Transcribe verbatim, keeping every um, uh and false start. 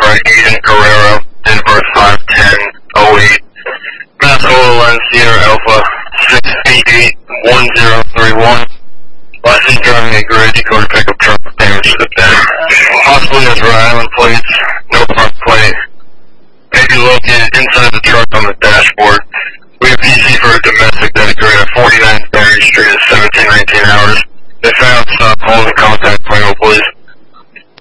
right, Agent Guerrero, date of birth five ten oh eight. Mass Oil Lens Sierra Alpha six eight eight one zero three one. Last seen driving a gray Dakota pickup truck with damage to the bed. Possibly has Rhode Island plates, no front plate. May be located inside the truck on the dashboard. We have P C for a domestic that occurred at forty-nine Berry Street at seventeen nineteen hours.